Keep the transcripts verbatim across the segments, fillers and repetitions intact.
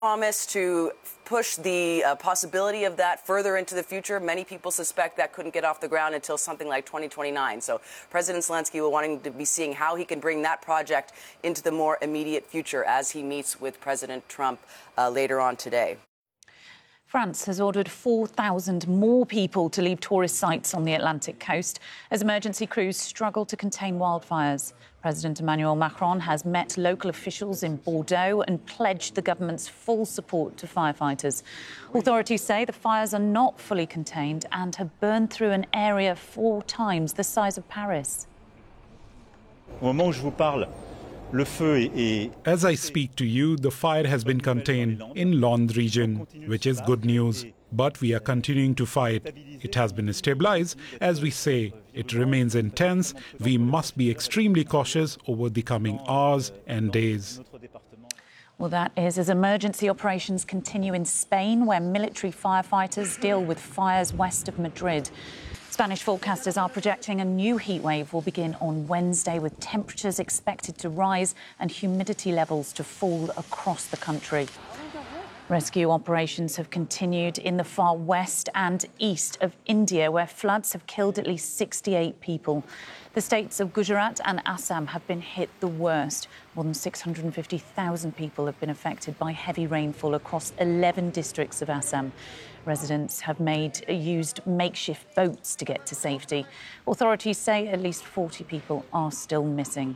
Promise to push the uh, possibility of that further into the future. Many people suspect that couldn't get off the ground until something like twenty twenty-nine. So President Zelensky will wanting to be seeing how he can bring that project into the more immediate future as he meets with President Trump uh, later on today. France has ordered four thousand more people to leave tourist sites on the Atlantic coast as emergency crews struggle to contain wildfires. President Emmanuel Macron has met local officials in Bordeaux and pledged the government's full support to firefighters. Authorities say the fires are not fully contained and have burned through an area four times the size of Paris. Au moment où je vous parle, le feu est... As I speak to you, the fire has been contained in Landes region, which is good news. But we are continuing to fight. It has been stabilized. As we say, it remains intense. We must be extremely cautious over the coming hours and days. Well, that is as emergency operations continue in Spain, where military firefighters deal with fires west of Madrid. Spanish forecasters are projecting a new heatwave will begin on Wednesday, with temperatures expected to rise and humidity levels to fall across the country. Rescue operations have continued in the far west and east of India, where floods have killed at least sixty-eight people. The states of Gujarat and Assam have been hit the worst. More than six hundred fifty thousand people have been affected by heavy rainfall across eleven districts of Assam. Residents have made used makeshift boats to get to safety. Authorities say at least forty people are still missing.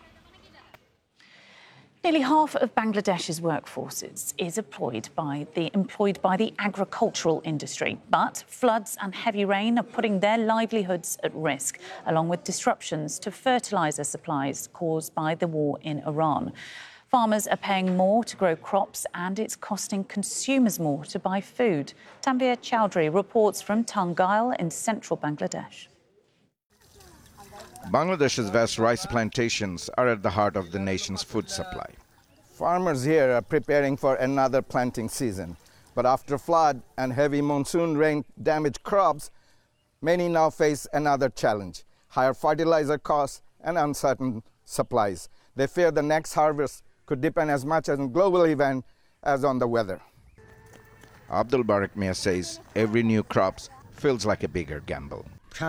Nearly half of Bangladesh's workforces is employed by the employed by the agricultural industry, but floods and heavy rain are putting their livelihoods at risk, along with disruptions to fertilizer supplies caused by the war in Iran. Farmers are paying more to grow crops, and it's costing consumers more to buy food. Tanvir Chowdhury reports from Tangail in central Bangladesh. Bangladesh's vast rice plantations are at the heart of the nation's food supply. Farmers here are preparing for another planting season. But after flood and heavy monsoon rain damaged crops, many now face another challenge: higher fertilizer costs and uncertain supplies. They fear the next harvest could depend as much on global event as on the weather. Abdul Barak Mia says every new crop feels like a bigger gamble.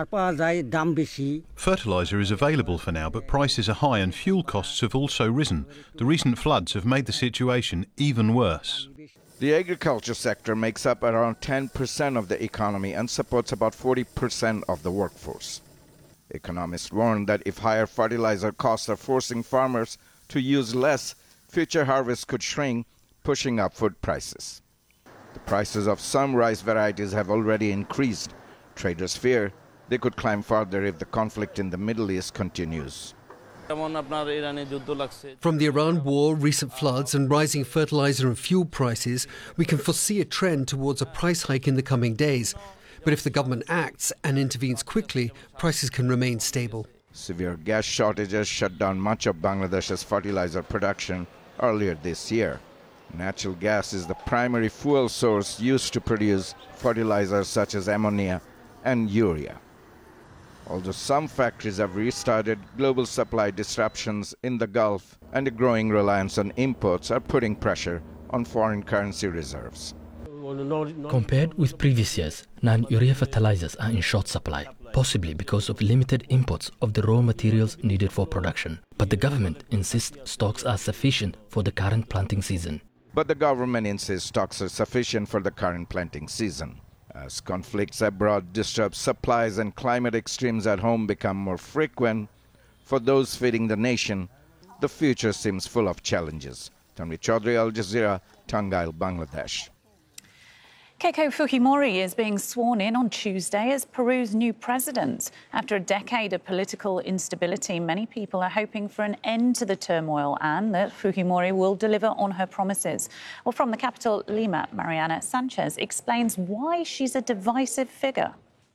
Fertiliser is available for now, but prices are high and fuel costs have also risen. The recent floods have made the situation even worse. The agriculture sector makes up around ten percent of the economy and supports about forty percent of the workforce. Economists warn that if higher fertilizer costs are forcing farmers to use less, future harvests could shrink, pushing up food prices. The prices of some rice varieties have already increased. Traders fear they could climb further if the conflict in the Middle East continues. From the Iran war, recent floods and rising fertilizer and fuel prices, we can foresee a trend towards a price hike in the coming days. But if the government acts and intervenes quickly, prices can remain stable. Severe gas shortages shut down much of Bangladesh's fertilizer production earlier this year. Natural gas is the primary fuel source used to produce fertilizers such as ammonia and urea. Although some factories have restarted, global supply disruptions in the Gulf and a growing reliance on imports are putting pressure on foreign currency reserves. Compared with previous years, non-urea fertilizers are in short supply, possibly because of limited imports of the raw materials needed for production. But the government insists stocks are sufficient for the current planting season. But the government insists stocks are sufficient for the current planting season. As conflicts abroad disrupt supplies and climate extremes at home become more frequent, for those feeding the nation, the future seems full of challenges. Tanvir Chowdhury, Al Jazeera, Tangail, Bangladesh. Keiko Fujimori is being sworn in on Tuesday as Peru's new president. After a decade of political instability, many people are hoping for an end to the turmoil and that Fujimori will deliver on her promises. Well, from the capital, Lima, Mariana Sanchez explains why she's a divisive figure.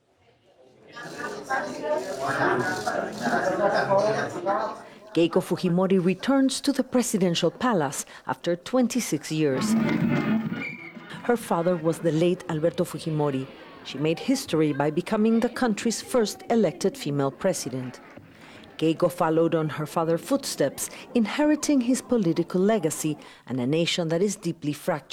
Keiko Fujimori returns to the presidential palace after twenty-six years. Her father was the late Alberto Fujimori. She made history by becoming the country's first elected female president. Keiko followed on her father's footsteps, inheriting his political legacy and a nation that is deeply fractured.